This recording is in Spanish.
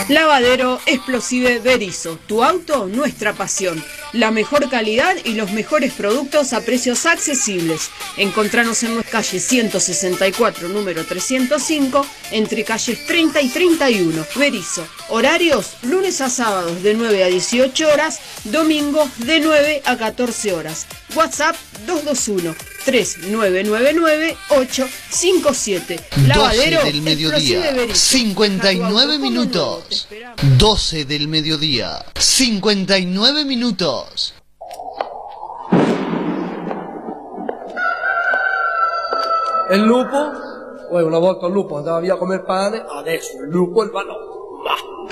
Lavadero Explosive Berisso, tu auto, nuestra pasión. La mejor calidad y los mejores productos a precios accesibles. Encontranos en nuestra calle 164, número 305, entre calles 30 y 31. Berisso. Horarios, lunes a sábados de 9 a 18 horas, domingos de 9 a 14 horas. WhatsApp 221-3999-857. Lavadero 12 del mediodía, 59 minutos. 12 del mediodía, 59 minutos. El lupo, una volta il lupo andava via come il pane, adesso il lupo è il balò.